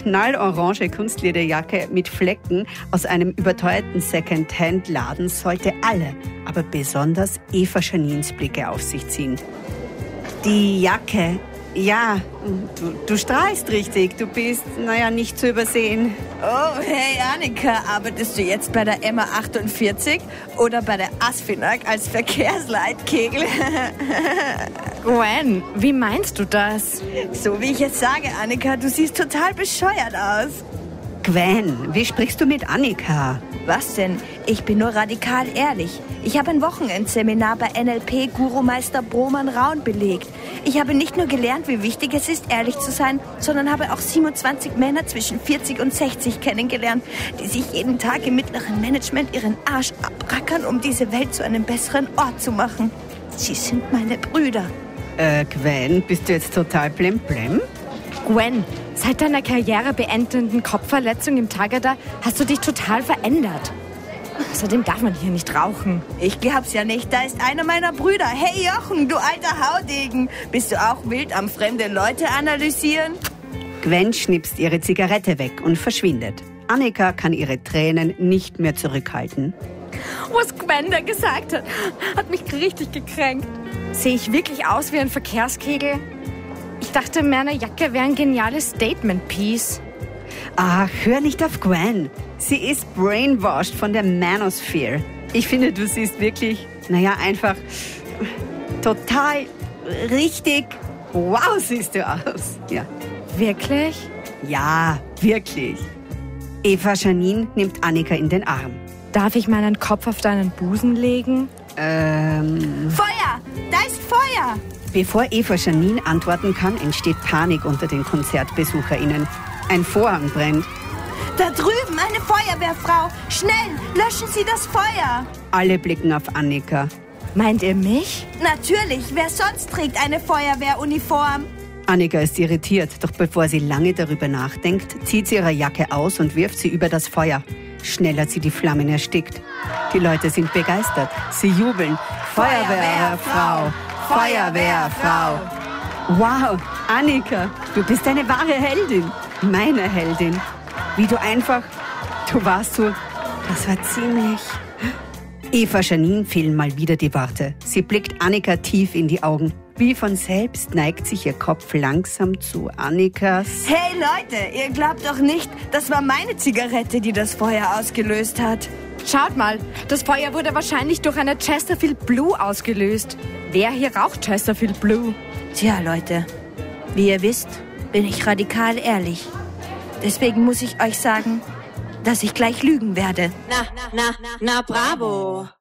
knallorange Kunstlederjacke mit Flecken aus einem überteuerten Second-Hand-Laden sollte alle, aber besonders Eva Janins Blicke auf sich ziehen. Die Jacke, ja, du strahlst richtig, du bist, nicht zu übersehen. Oh, hey Annika, arbeitest du jetzt bei der MA48 oder bei der ASFINAG als Verkehrsleitkegel? Gwen, wie meinst du das? So wie ich es sage, Annika, du siehst total bescheuert aus. Gwen, wie sprichst du mit Annika? Was denn? Ich bin nur radikal ehrlich. Ich habe ein Wochenendseminar bei NLP-Gurumeister Broman Raun belegt. Ich habe nicht nur gelernt, wie wichtig es ist, ehrlich zu sein, sondern habe auch 27 Männer zwischen 40 und 60 kennengelernt, die sich jeden Tag im mittleren Management ihren Arsch abrackern, um diese Welt zu einem besseren Ort zu machen. Sie sind meine Brüder. Gwen, bist du jetzt total blemblem? Gwen, seit deiner karrierebeendenden Kopfverletzung im Tagada hast du dich total verändert. Außerdem darf man hier nicht rauchen. Ich glaub's ja nicht, da ist einer meiner Brüder. Hey Jochen, du alter Haudegen. Bist du auch wild am fremde Leute analysieren? Gwen schnipst ihre Zigarette weg und verschwindet. Annika kann ihre Tränen nicht mehr zurückhalten. Was Gwen da gesagt hat mich richtig gekränkt. Sehe ich wirklich aus wie ein Verkehrskegel? Ich dachte, meine Jacke wäre ein geniales Statement-Piece. Ach, hör nicht auf Gwen. Sie ist brainwashed von der Manosphere. Ich finde, du siehst wirklich, einfach total richtig wow siehst du aus. Ja. Wirklich? Ja, wirklich. Eva Janin nimmt Annika in den Arm. Darf ich meinen Kopf auf deinen Busen legen? Feuer! Da ist Feuer! Bevor Eva Janin antworten kann, entsteht Panik unter den KonzertbesucherInnen. Ein Vorhang brennt. Da drüben eine Feuerwehrfrau! Schnell, löschen Sie das Feuer! Alle blicken auf Annika. Meint ihr mich? Natürlich, wer sonst trägt eine Feuerwehruniform? Annika ist irritiert, doch bevor sie lange darüber nachdenkt, zieht sie ihre Jacke aus und wirft sie über das Feuer. Schnell hat sie die Flammen erstickt. Die Leute sind begeistert. Sie jubeln. Feuerwehrfrau! Feuerwehrfrau! Wow, Annika, du bist eine wahre Heldin. Meine Heldin. Wie du warst so, das war ziemlich... Eva Janin fehlen mal wieder die Worte. Sie blickt Annika tief in die Augen. Wie von selbst neigt sich ihr Kopf langsam zu Annikas... Hey Leute, ihr glaubt doch nicht, das war meine Zigarette, die das Feuer ausgelöst hat. Schaut mal, das Feuer wurde wahrscheinlich durch eine Chesterfield Blue ausgelöst. Wer hier raucht Chesterfield Blue? Tja, Leute, wie ihr wisst, bin ich radikal ehrlich. Deswegen muss ich euch sagen, dass ich gleich lügen werde. Na, bravo.